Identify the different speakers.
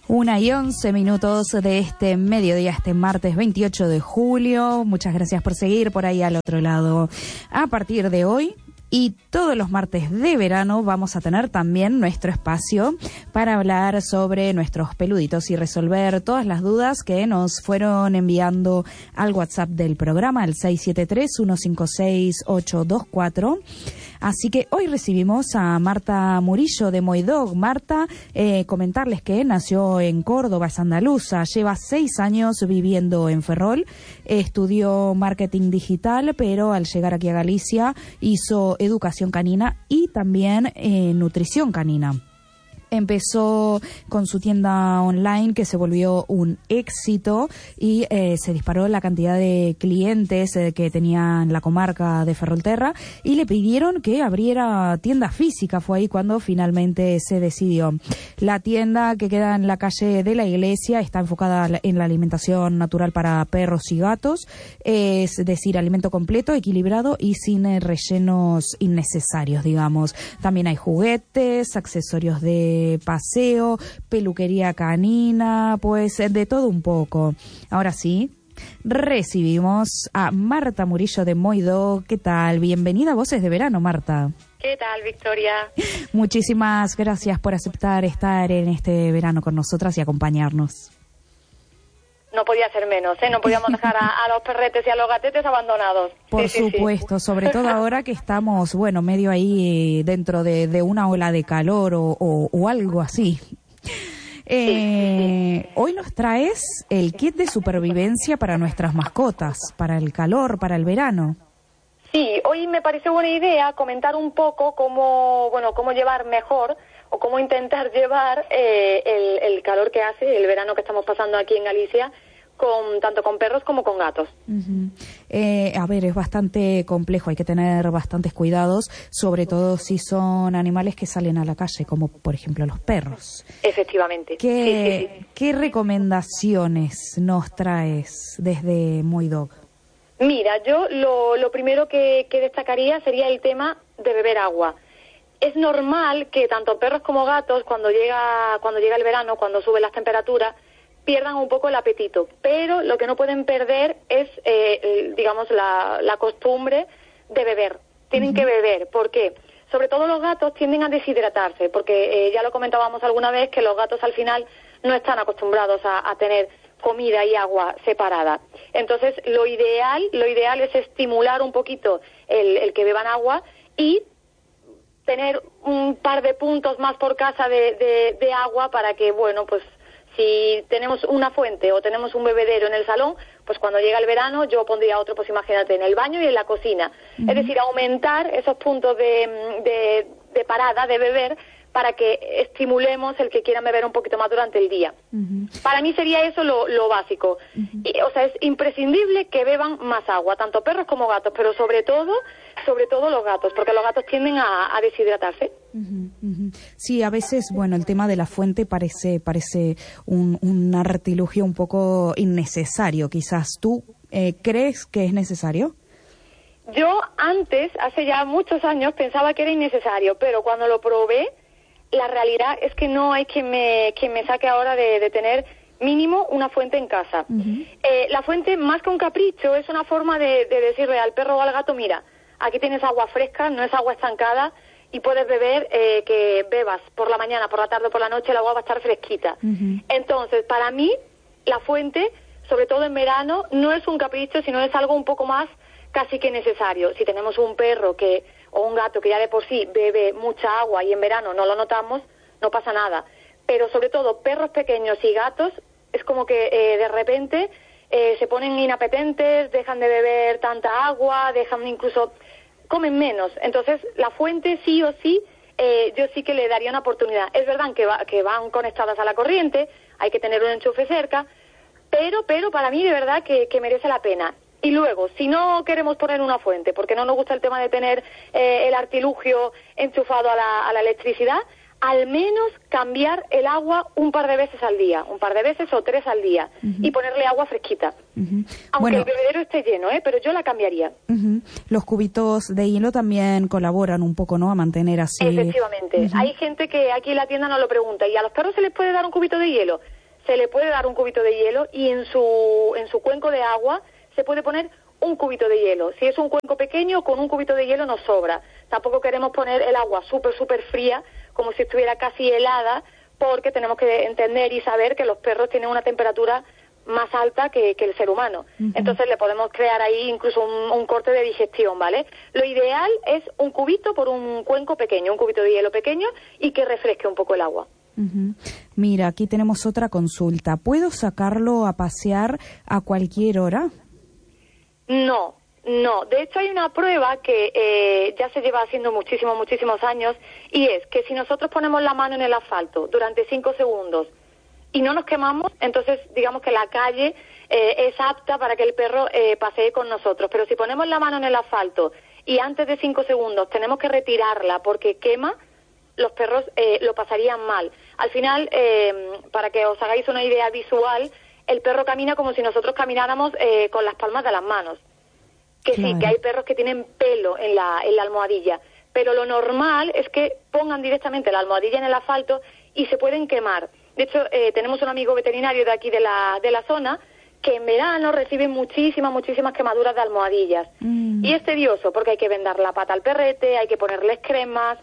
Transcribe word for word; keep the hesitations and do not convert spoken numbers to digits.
Speaker 1: Una y once minutos de este mediodía, este martes veintiocho de julio. Muchas gracias por seguir por ahí al otro lado. A partir de hoy y todos los martes de verano vamos a tener también nuestro espacio para hablar sobre nuestros peluditos y resolver todas las dudas que nos fueron enviando al WhatsApp del programa, el seis siete tres, uno cinco seis, ocho dos cuatro. Así que hoy recibimos a Marta Murillo de Moidog. Marta, eh, comentarles que nació en Córdoba, es andaluza, lleva seis años viviendo en Ferrol, estudió marketing digital, pero al llegar aquí a Galicia hizo educación canina y también eh, nutrición canina. Empezó con su tienda online que se volvió un éxito y eh, se disparó la cantidad de clientes eh, que tenía en la comarca de Ferrolterra y le pidieron que abriera tienda física. Fue ahí cuando finalmente se decidió. La tienda, que queda en la calle de la iglesia, está enfocada en la alimentación natural para perros y gatos, es decir, alimento completo, equilibrado y sin eh, rellenos innecesarios, digamos. También hay juguetes, accesorios de paseo, peluquería canina, pues de todo un poco. Ahora sí, recibimos a Marta Murillo de Moidog. ¿Qué tal? Bienvenida a Voces de Verano, Marta.
Speaker 2: ¿Qué tal, Victoria?
Speaker 1: Muchísimas gracias por aceptar estar en este verano con nosotras y acompañarnos.
Speaker 2: No podía ser menos, ¿eh? No podíamos dejar a, a los perretes y a los gatetes abandonados.
Speaker 1: Por
Speaker 2: sí,
Speaker 1: supuesto,
Speaker 2: sí, sí.
Speaker 1: Sobre todo ahora que estamos, bueno, medio ahí dentro de, de una ola de calor o, o, o algo así. Eh, sí. Hoy nos traes el kit de supervivencia para nuestras mascotas, para el calor, para el verano.
Speaker 2: Sí, hoy me parece buena idea comentar un poco cómo, bueno, cómo llevar mejor o cómo intentar llevar eh, el, el calor que hace, el verano que estamos pasando aquí en Galicia, con tanto con perros como con gatos.
Speaker 1: Uh-huh. Eh, a ver, es bastante complejo, hay que tener bastantes cuidados, sobre todo si son animales que salen a la calle, como por ejemplo los perros.
Speaker 2: Efectivamente.
Speaker 1: ¿Qué,
Speaker 2: sí, sí, sí.
Speaker 1: ¿qué recomendaciones nos traes desde Moidog?
Speaker 2: Mira, yo lo, lo primero que, que destacaría sería el tema de beber agua. Es normal que tanto perros como gatos, cuando llega cuando llega el verano, cuando suben las temperaturas, pierdan un poco el apetito. Pero lo que no pueden perder es, eh, digamos, la, la costumbre de beber. Tienen uh-huh. que beber. ¿Por qué? Sobre todo los gatos tienden a deshidratarse, porque eh, ya lo comentábamos alguna vez que los gatos al final no están acostumbrados a, a tener comida y agua separada. Entonces, lo ideal, lo ideal es estimular un poquito el, el que beban agua y tener un par de puntos más por casa de, de, de agua para que, bueno, pues si tenemos una fuente o tenemos un bebedero en el salón, pues cuando llega el verano yo pondría otro, pues imagínate, en el baño y en la cocina. Uh-huh. Es decir, aumentar esos puntos de, de, de parada, de beber, para que estimulemos el que quieran beber un poquito más durante el día. Uh-huh. Para mí sería eso lo, lo básico. Uh-huh. Y, o sea, es imprescindible que beban más agua, tanto perros como gatos, pero sobre todo, sobre todo los gatos, porque los gatos tienden a, a deshidratarse.
Speaker 1: Uh-huh, uh-huh. Sí, a veces, bueno, el tema de la fuente parece, parece un, un artilugio un poco innecesario. Quizás tú eh, crees que es necesario.
Speaker 2: Yo antes, hace ya muchos años, pensaba que era innecesario, pero cuando lo probé, la realidad es que no hay quien me, quien me saque ahora de, de tener mínimo una fuente en casa. Uh-huh. Eh, la fuente, más que un capricho, es una forma de, de decirle al perro o al gato, mira, aquí tienes agua fresca, no es agua estancada y puedes beber, eh, que bebas por la mañana, por la tarde o por la noche, el agua va a estar fresquita. Uh-huh. Entonces, para mí, la fuente, sobre todo en verano, no es un capricho, sino es algo un poco más casi que necesario. Si tenemos un perro que o un gato que ya de por sí bebe mucha agua y en verano no lo notamos, no pasa nada. Pero sobre todo perros pequeños y gatos, es como que eh, de repente eh, se ponen inapetentes, dejan de beber tanta agua, dejan incluso, comen menos. Entonces la fuente sí o sí, eh, yo sí que le daría una oportunidad. Es verdad que, va, que van conectadas a la corriente, hay que tener un enchufe cerca, pero, pero para mí de verdad que, que merece la pena. Y luego, si no queremos poner una fuente, porque no nos gusta el tema de tener eh, el artilugio enchufado a la, a la electricidad, al menos cambiar el agua un par de veces al día, un par de veces o tres al día, uh-huh. y ponerle agua fresquita. Uh-huh. Aunque bueno, el bebedero esté lleno, ¿eh? Pero yo la cambiaría.
Speaker 1: Uh-huh. Los cubitos de hielo también colaboran un poco, ¿no?, a mantener así.
Speaker 2: Efectivamente. Uh-huh. Hay gente que aquí en la tienda no lo pregunta, ¿y a los perros se les puede dar un cubito de hielo? se le puede dar un cubito de hielo y en su, en su cuenco de agua se puede poner un cubito de hielo. Si es un cuenco pequeño, con un cubito de hielo nos sobra. Tampoco queremos poner el agua súper, súper fría, como si estuviera casi helada, porque tenemos que entender y saber que los perros tienen una temperatura más alta que, que el ser humano. Uh-huh. Entonces le podemos crear ahí incluso un, un corte de digestión, ¿vale? Lo ideal es un cubito por un cuenco pequeño, un cubito de hielo pequeño y que refresque un poco el agua.
Speaker 1: Uh-huh. Mira, aquí tenemos otra consulta. ¿Puedo sacarlo a pasear a cualquier hora?
Speaker 2: No, no. De hecho hay una prueba que eh, ya se lleva haciendo muchísimos, muchísimos años y es que si nosotros ponemos la mano en el asfalto durante cinco segundos y no nos quemamos, entonces digamos que la calle eh, es apta para que el perro eh, pasee con nosotros. Pero si ponemos la mano en el asfalto y antes de cinco segundos tenemos que retirarla porque quema, los perros eh, lo pasarían mal. Al final, eh, para que os hagáis una idea visual, el perro camina como si nosotros camináramos eh, con las palmas de las manos. Que claro. Sí, que hay perros que tienen pelo en la, en la almohadilla, pero lo normal es que pongan directamente la almohadilla en el asfalto y se pueden quemar. De hecho, eh, tenemos un amigo veterinario de aquí de la, de la zona que en verano recibe muchísimas, muchísimas quemaduras de almohadillas. Mm. Y es tedioso porque hay que vendar la pata al perrete, hay que ponerles cremas,